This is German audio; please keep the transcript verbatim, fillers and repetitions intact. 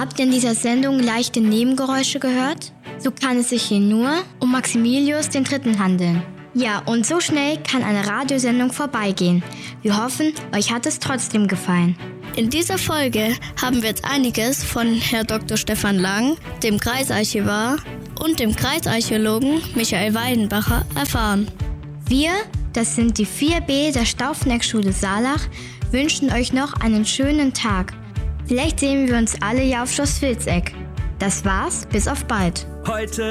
Habt ihr in dieser Sendung leichte Nebengeräusche gehört? So kann es sich hier nur um Maximilius den Dritten handeln. Ja, und so schnell kann eine Radiosendung vorbeigehen. Wir hoffen, euch hat es trotzdem gefallen. In dieser Folge haben wir jetzt einiges von Herrn Doktor Stefan Lang, dem Kreisarchivar und dem Kreisarchäologen Michael Weidenbacher erfahren. Wir, das sind die vier B der Stauffenegg-Schule Saarlach, wünschen euch noch einen schönen Tag. Vielleicht sehen wir uns alle ja auf Schloss Vilseck. Das war's, bis auf bald. Heute